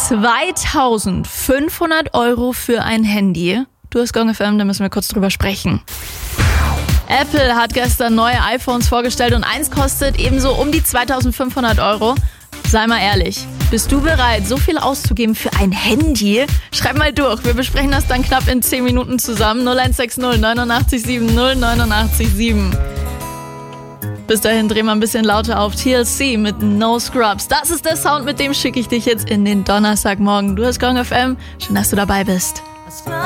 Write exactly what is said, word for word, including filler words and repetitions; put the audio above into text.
zweitausendfünfhundert Euro für ein Handy. Du hast Gong F M, da müssen wir kurz drüber sprechen. Apple hat gestern neue iPhones vorgestellt und eins kostet ebenso um die zweitausendfünfhundert Euro. Sei mal ehrlich, bist du bereit, so viel auszugeben für ein Handy? Schreib mal durch, wir besprechen das dann knapp in zehn Minuten zusammen. null eins sechs null neun acht sieben null neun acht sieben. Bis dahin drehen wir ein bisschen lauter auf. T L C mit No Scrubs. Das ist der Sound, mit dem schicke ich dich jetzt in den Donnerstagmorgen. Du hast Gong F M, schön, dass du dabei bist.